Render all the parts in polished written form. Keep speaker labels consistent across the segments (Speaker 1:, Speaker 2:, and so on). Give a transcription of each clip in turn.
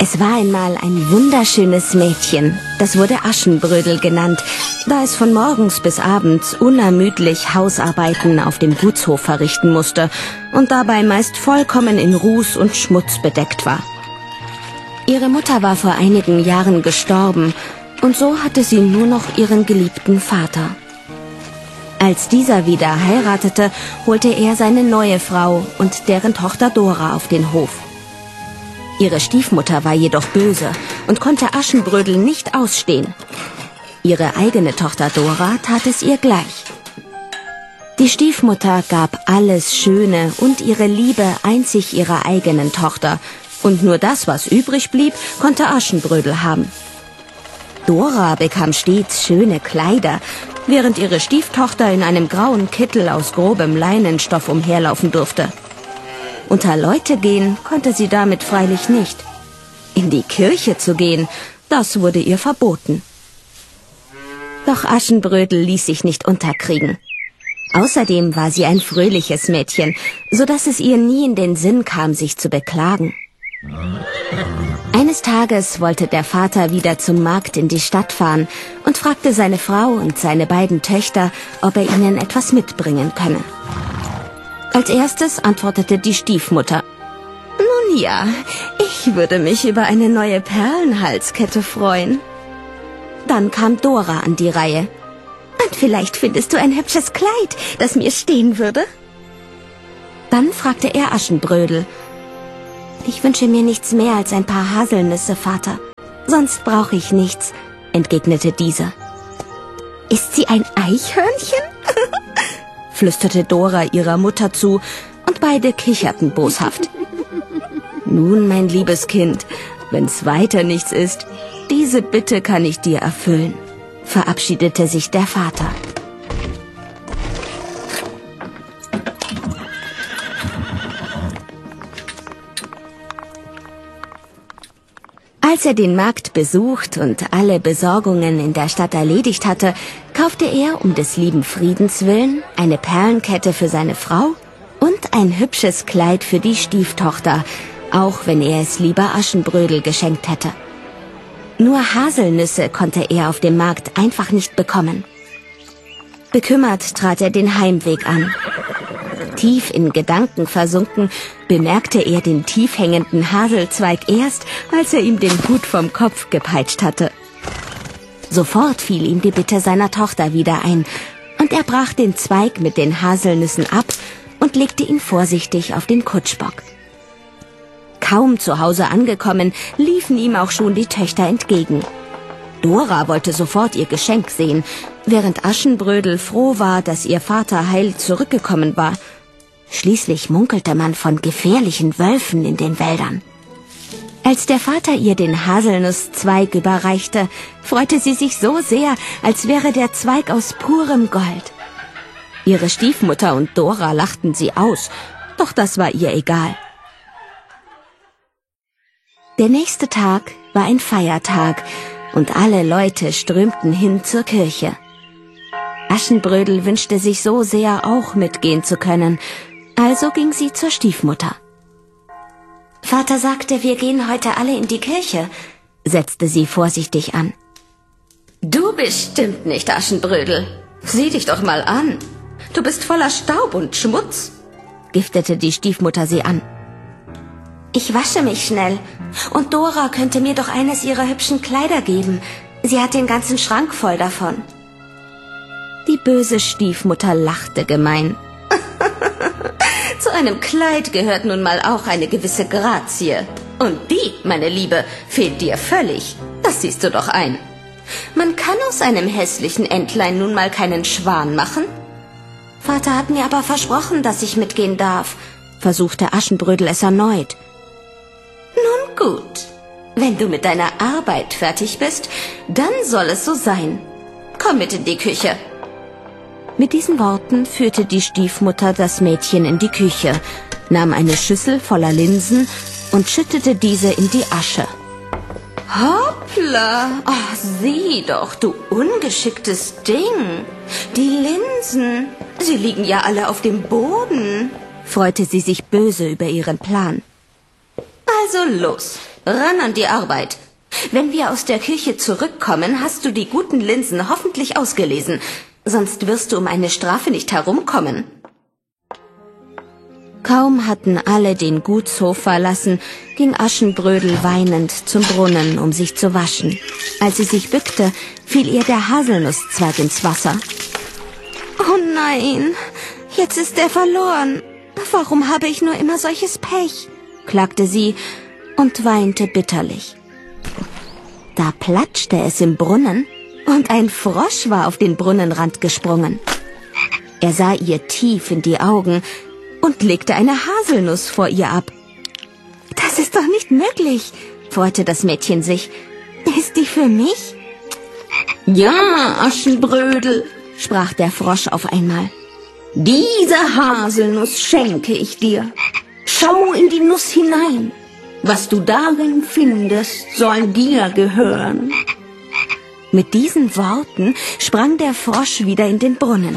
Speaker 1: Es war einmal ein wunderschönes Mädchen, das wurde Aschenbrödel genannt, da es von morgens bis abends unermüdlich Hausarbeiten auf dem Gutshof verrichten musste und dabei meist vollkommen in Ruß und Schmutz bedeckt war. Ihre Mutter war vor einigen Jahren gestorben und so hatte sie nur noch ihren geliebten Vater. Als dieser wieder heiratete, holte er seine neue Frau und deren Tochter Dora auf den Hof. Ihre Stiefmutter war jedoch böse und konnte Aschenbrödel nicht ausstehen. Ihre eigene Tochter Dora tat es ihr gleich. Die Stiefmutter gab alles Schöne und ihre Liebe einzig ihrer eigenen Tochter, und nur das, was übrig blieb, konnte Aschenbrödel haben. Dora bekam stets schöne Kleider, während ihre Stieftochter in einem grauen Kittel aus grobem Leinenstoff umherlaufen durfte. Unter Leute gehen konnte sie damit freilich nicht. In die Kirche zu gehen, das wurde ihr verboten. Doch Aschenbrödel ließ sich nicht unterkriegen. Außerdem war sie ein fröhliches Mädchen, so dass es ihr nie in den Sinn kam, sich zu beklagen. Eines Tages wollte der Vater wieder zum Markt in die Stadt fahren und fragte seine Frau und seine beiden Töchter, ob er ihnen etwas mitbringen könne. Als erstes antwortete die Stiefmutter: »Nun ja, ich würde mich über eine neue Perlenhalskette freuen.« Dann kam Dora an die Reihe. »Und vielleicht findest du ein hübsches Kleid, das mir stehen würde?« Dann fragte er Aschenbrödel: »Ich wünsche mir nichts mehr als ein paar Haselnüsse, Vater. Sonst brauche ich nichts«, entgegnete dieser. »Ist sie ein Eichhörnchen?« flüsterte Dora ihrer Mutter zu, und beide kicherten boshaft. »Nun, mein liebes Kind, wenn's weiter nichts ist, diese Bitte kann ich dir erfüllen«, verabschiedete sich der Vater. Als er den Markt besucht und alle Besorgungen in der Stadt erledigt hatte, kaufte er um des lieben Friedens willen eine Perlenkette für seine Frau und ein hübsches Kleid für die Stieftochter, auch wenn er es lieber Aschenbrödel geschenkt hätte. Nur Haselnüsse konnte er auf dem Markt einfach nicht bekommen. Bekümmert trat er den Heimweg an. Tief in Gedanken versunken, bemerkte er den tief hängenden Haselzweig erst, als er ihm den Hut vom Kopf gepeitscht hatte. Sofort fiel ihm die Bitte seiner Tochter wieder ein, und er brach den Zweig mit den Haselnüssen ab und legte ihn vorsichtig auf den Kutschbock. Kaum zu Hause angekommen, liefen ihm auch schon die Töchter entgegen. Dora wollte sofort ihr Geschenk sehen, während Aschenbrödel froh war, dass ihr Vater heil zurückgekommen war. Schließlich munkelte man von gefährlichen Wölfen in den Wäldern. Als der Vater ihr den Haselnusszweig überreichte, freute sie sich so sehr, als wäre der Zweig aus purem Gold. Ihre Stiefmutter und Dora lachten sie aus, doch das war ihr egal. Der nächste Tag war ein Feiertag und alle Leute strömten hin zur Kirche. Aschenbrödel wünschte sich so sehr, auch mitgehen zu können, also ging sie zur Stiefmutter. »Vater sagte, wir gehen heute alle in die Kirche«, setzte sie vorsichtig an. »Du bestimmt nicht, Aschenbrödel. Sieh dich doch mal an. Du bist voller Staub und Schmutz«, giftete die Stiefmutter sie an. »Ich wasche mich schnell, und Dora könnte mir doch eines ihrer hübschen Kleider geben. Sie hat den ganzen Schrank voll davon.« Die böse Stiefmutter lachte gemein. »Zu einem Kleid gehört nun mal auch eine gewisse Grazie. Und die, meine Liebe, fehlt dir völlig. Das siehst du doch ein. Man kann aus einem hässlichen Entlein nun mal keinen Schwan machen.« »Vater hat mir aber versprochen, dass ich mitgehen darf«, versuchte Aschenbrödel es erneut. »Nun gut, wenn du mit deiner Arbeit fertig bist, dann soll es so sein. Komm mit in die Küche.« Mit diesen Worten führte die Stiefmutter das Mädchen in die Küche, nahm eine Schüssel voller Linsen und schüttete diese in die Asche. »Hoppla, oh, sieh doch, du ungeschicktes Ding. Die Linsen, sie liegen ja alle auf dem Boden«, freute sie sich böse über ihren Plan. »Also los, ran an die Arbeit. Wenn wir aus der Kirche zurückkommen, hast du die guten Linsen hoffentlich ausgelesen. Sonst wirst du um eine Strafe nicht herumkommen. Kaum hatten alle den Gutshof verlassen, ging Aschenbrödel weinend zum Brunnen, um sich zu waschen. Als sie sich bückte, fiel ihr der Haselnusszweig ins Wasser. »Oh nein, jetzt ist er verloren. Warum habe ich nur immer solches Pech?« klagte sie und weinte bitterlich. Da platschte es im Brunnen und ein Frosch war auf den Brunnenrand gesprungen. Er sah ihr tief in die Augen und legte eine Haselnuss vor ihr ab. »Das ist doch nicht möglich«, freute das Mädchen sich. »Ist die für mich?«
Speaker 2: »Ja, Aschenbrödel«,
Speaker 1: sprach der Frosch auf einmal.
Speaker 2: »Diese Haselnuss schenke ich dir. Schau in die Nuss hinein. Was du darin findest, soll dir gehören.«
Speaker 1: Mit diesen Worten sprang der Frosch wieder in den Brunnen.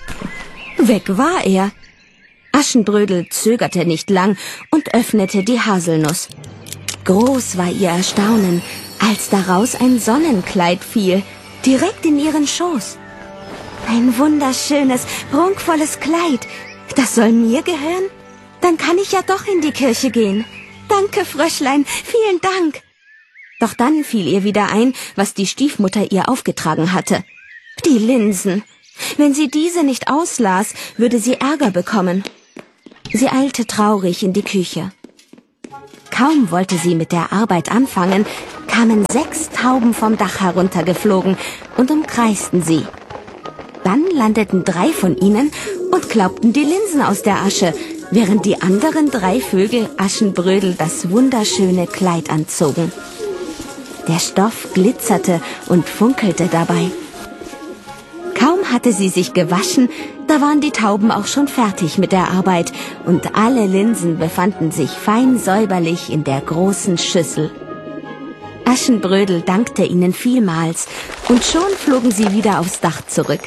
Speaker 1: Weg war er. Aschenbrödel zögerte nicht lang und öffnete die Haselnuss. Groß war ihr Erstaunen, als daraus ein Sonnenkleid fiel, direkt in ihren Schoß. Ein wunderschönes, prunkvolles Kleid. Das soll mir gehören? Dann kann ich ja doch in die Kirche gehen. Danke, Fröschlein, vielen Dank. Doch dann fiel ihr wieder ein, was die Stiefmutter ihr aufgetragen hatte. Die Linsen. Wenn sie diese nicht auslas, würde sie Ärger bekommen. Sie eilte traurig in die Küche. Kaum wollte sie mit der Arbeit anfangen, kamen 6 Tauben vom Dach heruntergeflogen und umkreisten sie. Dann landeten 3 von ihnen und klaubten die Linsen aus der Asche, während die anderen 3 Vögel Aschenbrödel das wunderschöne Kleid anzogen. Der Stoff glitzerte und funkelte dabei. Kaum hatte sie sich gewaschen, da waren die Tauben auch schon fertig mit der Arbeit und alle Linsen befanden sich fein säuberlich in der großen Schüssel. Aschenbrödel dankte ihnen vielmals und schon flogen sie wieder aufs Dach zurück.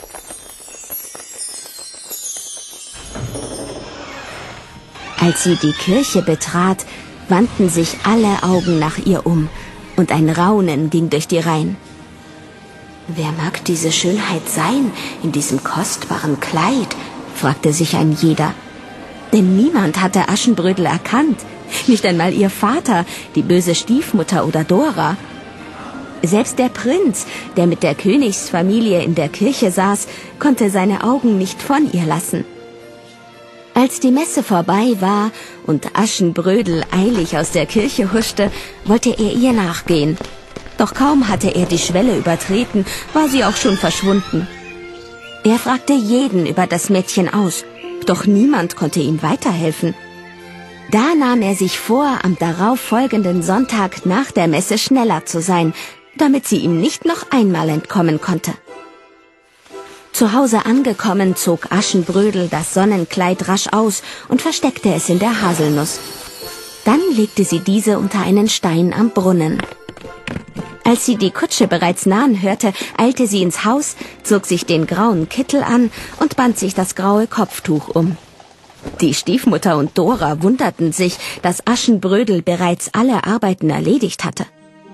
Speaker 1: Als sie die Kirche betrat, wandten sich alle Augen nach ihr um und ein Raunen ging durch die Reihen. »Wer mag diese Schönheit sein in diesem kostbaren Kleid?« fragte sich ein jeder. Denn niemand hatte Aschenbrödel erkannt, nicht einmal ihr Vater, die böse Stiefmutter oder Dora. Selbst der Prinz, der mit der Königsfamilie in der Kirche saß, konnte seine Augen nicht von ihr lassen. Als die Messe vorbei war und Aschenbrödel eilig aus der Kirche huschte, wollte er ihr nachgehen. Doch kaum hatte er die Schwelle übertreten, war sie auch schon verschwunden. Er fragte jeden über das Mädchen aus, doch niemand konnte ihm weiterhelfen. Da nahm er sich vor, am darauf folgenden Sonntag nach der Messe schneller zu sein, damit sie ihm nicht noch einmal entkommen konnte. Zu Hause angekommen, zog Aschenbrödel das Sonnenkleid rasch aus und versteckte es in der Haselnuss. Dann legte sie diese unter einen Stein am Brunnen. Als sie die Kutsche bereits nahen hörte, eilte sie ins Haus, zog sich den grauen Kittel an und band sich das graue Kopftuch um. Die Stiefmutter und Dora wunderten sich, dass Aschenbrödel bereits alle Arbeiten erledigt hatte.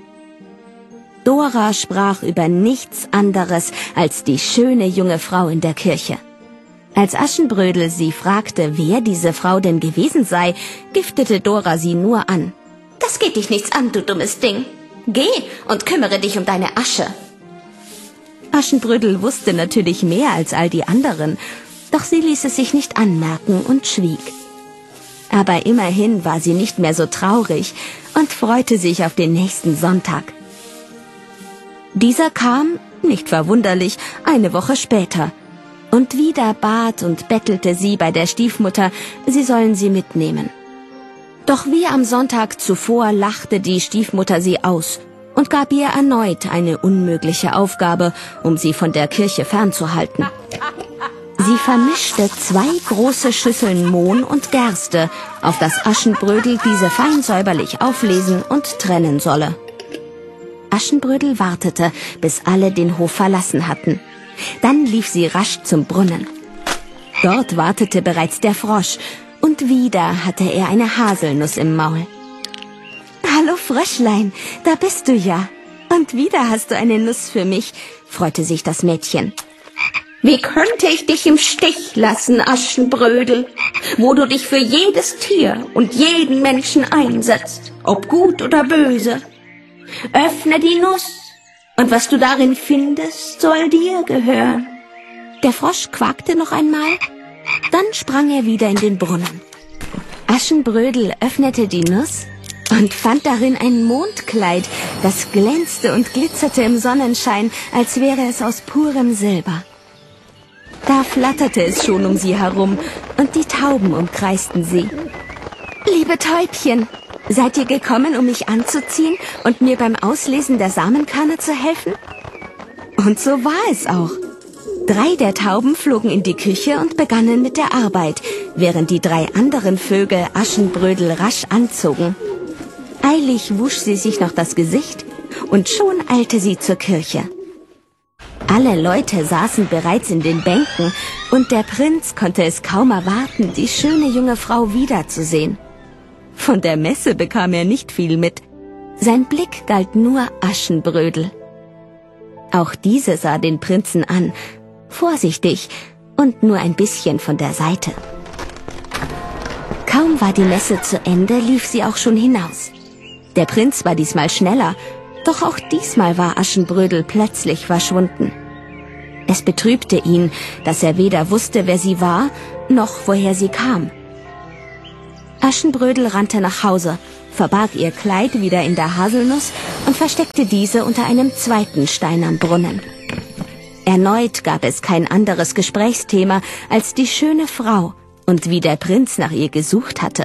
Speaker 1: Dora sprach über nichts anderes als die schöne junge Frau in der Kirche. Als Aschenbrödel sie fragte, wer diese Frau denn gewesen sei, giftete Dora sie nur an. »Das geht dich nichts an, du dummes Ding. Geh und kümmere dich um deine Asche.« Aschenbrödel wusste natürlich mehr als all die anderen, doch sie ließ es sich nicht anmerken und schwieg. Aber immerhin war sie nicht mehr so traurig und freute sich auf den nächsten Sonntag. Dieser kam, nicht verwunderlich, eine Woche später. Und wieder bat und bettelte sie bei der Stiefmutter, sie sollen sie mitnehmen. Doch wie am Sonntag zuvor lachte die Stiefmutter sie aus und gab ihr erneut eine unmögliche Aufgabe, um sie von der Kirche fernzuhalten. Sie vermischte 2 große Schüsseln Mohn und Gerste, auf das Aschenbrödel diese fein säuberlich auflesen und trennen solle. Aschenbrödel wartete, bis alle den Hof verlassen hatten. Dann lief sie rasch zum Brunnen. Dort wartete bereits der Frosch, und wieder hatte er eine Haselnuss im Maul. »Hallo Fröschlein, da bist du ja. Und wieder hast du eine Nuss für mich, freute sich das Mädchen.
Speaker 2: Wie könnte ich dich im Stich lassen, Aschenbrödel, wo du dich für jedes Tier und jeden Menschen einsetzt, ob gut oder böse? Öffne die Nuss, und was du darin findest, soll dir gehören.
Speaker 1: Der Frosch quakte noch einmal, dann sprang er wieder in den Brunnen. Aschenbrödel öffnete die Nuss und fand darin ein Mondkleid, das glänzte und glitzerte im Sonnenschein, als wäre es aus purem Silber. Da flatterte es schon um sie herum, und die Tauben umkreisten sie. »Liebe Täubchen, seid ihr gekommen, um mich anzuziehen und mir beim Auslesen der Samenkörner zu helfen?« Und so war es auch. 3 der Tauben flogen in die Küche und begannen mit der Arbeit, während die 3 anderen Vögel Aschenbrödel rasch anzogen. Eilig wusch sie sich noch das Gesicht, und schon eilte sie zur Kirche. Alle Leute saßen bereits in den Bänken, und der Prinz konnte es kaum erwarten, die schöne junge Frau wiederzusehen. Von der Messe bekam er nicht viel mit. Sein Blick galt nur Aschenbrödel. Auch diese sah den Prinzen an, vorsichtig und nur ein bisschen von der Seite. Kaum war die Messe zu Ende, lief sie auch schon hinaus. Der Prinz war diesmal schneller, doch auch diesmal war Aschenbrödel plötzlich verschwunden. Es betrübte ihn, dass er weder wusste, wer sie war, noch woher sie kam. Aschenbrödel rannte nach Hause, verbarg ihr Kleid wieder in der Haselnuss und versteckte diese unter einem zweiten Stein am Brunnen. Erneut gab es kein anderes Gesprächsthema als die schöne Frau und wie der Prinz nach ihr gesucht hatte.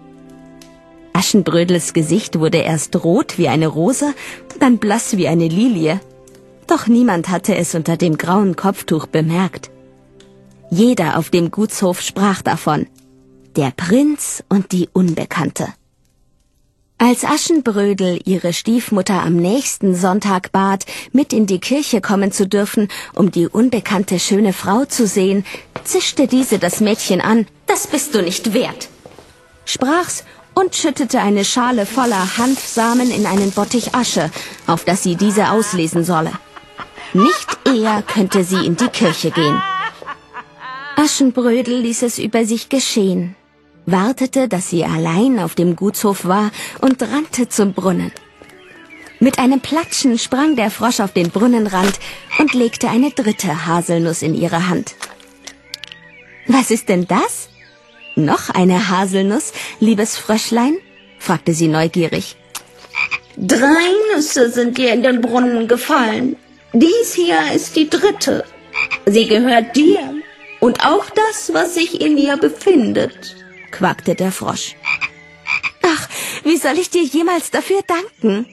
Speaker 1: Aschenbrödels Gesicht wurde erst rot wie eine Rose, dann blass wie eine Lilie. Doch niemand hatte es unter dem grauen Kopftuch bemerkt. Jeder auf dem Gutshof sprach davon. Der Prinz und die Unbekannte. Als Aschenbrödel ihre Stiefmutter am nächsten Sonntag bat, mit in die Kirche kommen zu dürfen, um die unbekannte schöne Frau zu sehen, zischte diese das Mädchen an. »Das bist du nicht wert«, sprach's und schüttete eine Schale voller Hanfsamen in einen Bottich Asche, auf dass sie diese auslesen solle. Nicht eher könnte sie in die Kirche gehen. Aschenbrödel ließ es über sich geschehen, wartete, dass sie allein auf dem Gutshof war und rannte zum Brunnen. Mit einem Platschen sprang der Frosch auf den Brunnenrand und legte eine 3. Haselnuss in ihre Hand. »Was ist denn das? Noch eine Haselnuss, liebes Fröschlein?« fragte sie neugierig.
Speaker 2: 3 Nüsse sind dir in den Brunnen gefallen. Dies hier ist die 3. Sie gehört dir und auch das, was sich in ihr befindet«,
Speaker 1: quakte der Frosch. »Ach, wie soll ich dir jemals dafür danken?«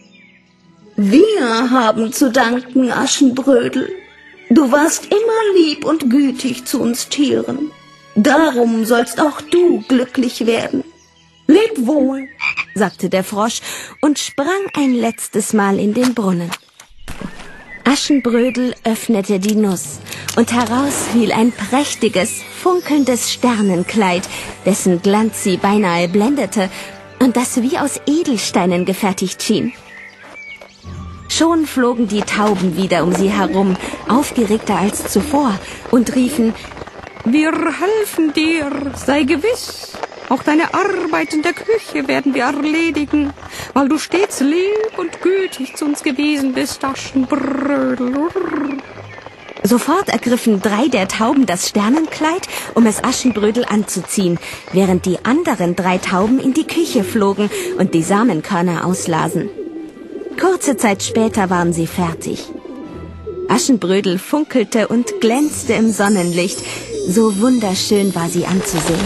Speaker 2: »Wir haben zu danken, Aschenbrödel. Du warst immer lieb und gütig zu uns Tieren. Darum sollst auch du glücklich werden. Leb wohl«,
Speaker 1: sagte der Frosch und sprang ein letztes Mal in den Brunnen. Aschenbrödel öffnete die Nuss, und heraus fiel ein prächtiges, funkelndes Sternenkleid, dessen Glanz sie beinahe blendete und das wie aus Edelsteinen gefertigt schien. Schon flogen die Tauben wieder um sie herum, aufgeregter als zuvor, und riefen: »Wir helfen dir, sei gewiss. Auch deine Arbeit in der Küche werden wir erledigen, weil du stets lieb und gütig zu uns gewesen bist, Aschenbrödel.« Sofort ergriffen 3 der Tauben das Sternenkleid, um es Aschenbrödel anzuziehen, während die anderen 3 Tauben in die Küche flogen und die Samenkörner auslasen. Kurze Zeit später waren sie fertig. Aschenbrödel funkelte und glänzte im Sonnenlicht, so wunderschön war sie anzusehen.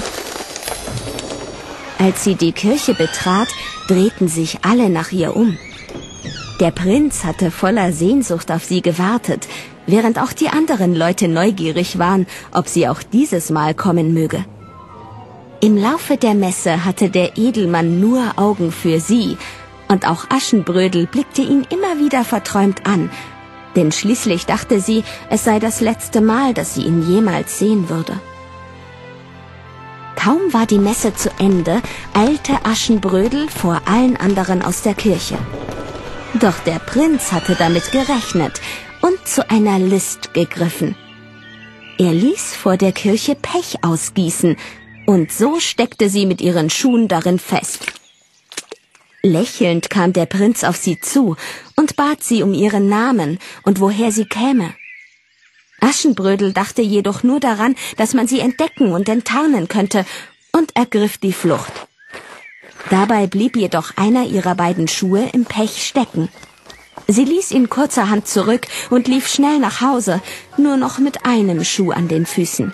Speaker 1: Als sie die Kirche betrat, drehten sich alle nach ihr um. Der Prinz hatte voller Sehnsucht auf sie gewartet, während auch die anderen Leute neugierig waren, ob sie auch dieses Mal kommen möge. Im Laufe der Messe hatte der Edelmann nur Augen für sie, und auch Aschenbrödel blickte ihn immer wieder verträumt an, denn schließlich dachte sie, es sei das letzte Mal, dass sie ihn jemals sehen würde. Kaum war die Messe zu Ende, eilte Aschenbrödel vor allen anderen aus der Kirche. Doch der Prinz hatte damit gerechnet und zu einer List gegriffen. Er ließ vor der Kirche Pech ausgießen, und so steckte sie mit ihren Schuhen darin fest. Lächelnd kam der Prinz auf sie zu und bat sie um ihren Namen und woher sie käme. Aschenbrödel dachte jedoch nur daran, dass man sie entdecken und enttarnen könnte, und ergriff die Flucht. Dabei blieb jedoch einer ihrer beiden Schuhe im Pech stecken. Sie ließ ihn kurzerhand zurück und lief schnell nach Hause, nur noch mit einem Schuh an den Füßen.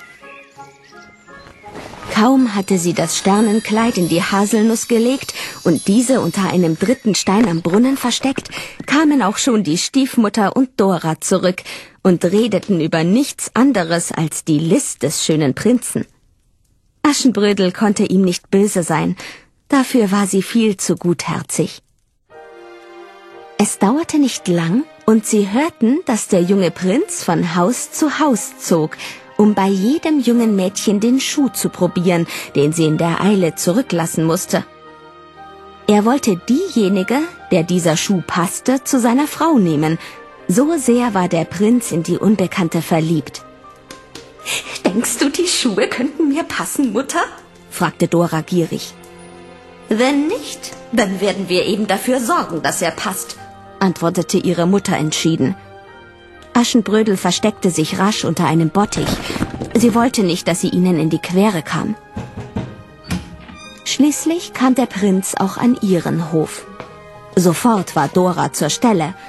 Speaker 1: Kaum hatte sie das Sternenkleid in die Haselnuss gelegt und diese unter einem dritten Stein am Brunnen versteckt, kamen auch schon die Stiefmutter und Dora zurück und redeten über nichts anderes als die List des schönen Prinzen. Aschenbrödel konnte ihm nicht böse sein, dafür war sie viel zu gutherzig. Es dauerte nicht lang, und sie hörten, dass der junge Prinz von Haus zu Haus zog, um bei jedem jungen Mädchen den Schuh zu probieren, den sie in der Eile zurücklassen musste. Er wollte diejenige, der dieser Schuh passte, zu seiner Frau nehmen. So sehr war der Prinz in die Unbekannte verliebt.
Speaker 2: »Denkst du, die Schuhe könnten mir passen, Mutter?«
Speaker 1: fragte Dora gierig.
Speaker 2: »Wenn nicht, dann werden wir eben dafür sorgen, dass er passt«,
Speaker 1: antwortete ihre Mutter entschieden. Aschenbrödel versteckte sich rasch unter einem Bottich. Sie wollte nicht, dass sie ihnen in die Quere kam. Schließlich kam der Prinz auch an ihren Hof. Sofort war Dora zur Stelle